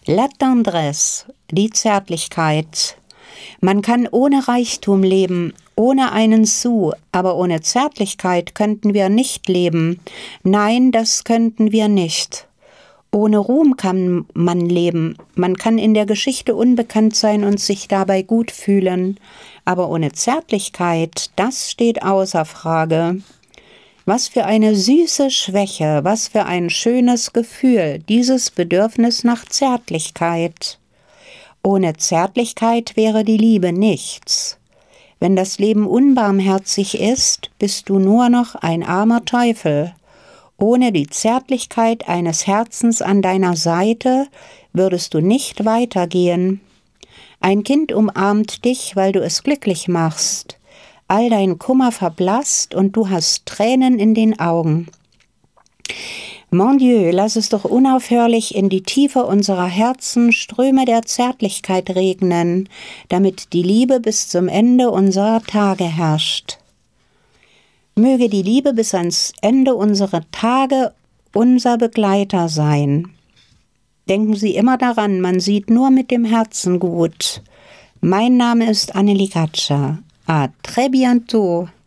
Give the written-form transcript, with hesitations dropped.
La tendresse, die Zärtlichkeit. Man kann ohne Reichtum leben, ohne einen Sou, aber ohne Zärtlichkeit könnten wir nicht leben. Nein, das könnten wir nicht. Ohne Ruhm kann man leben. Man kann in der Geschichte unbekannt sein und sich dabei gut fühlen. Aber ohne Zärtlichkeit, das steht außer Frage. Was für eine süße Schwäche, was für ein schönes Gefühl, dieses Bedürfnis nach Zärtlichkeit. Ohne Zärtlichkeit wäre die Liebe nichts. Wenn das Leben unbarmherzig ist, bist du nur noch ein armer Teufel. Ohne die Zärtlichkeit eines Herzens an deiner Seite würdest du nicht weitergehen. Ein Kind umarmt dich, weil du es glücklich machst. All dein Kummer verblasst und du hast Tränen in den Augen. Mon Dieu, lass es doch unaufhörlich in die Tiefe unserer Herzen Ströme der Zärtlichkeit regnen, damit die Liebe bis zum Ende unserer Tage herrscht. Möge die Liebe bis ans Ende unserer Tage unser Begleiter sein. Denken Sie immer daran, man sieht nur mit dem Herzen gut. Mein Name ist Annelie Gatscher. À très bientôt.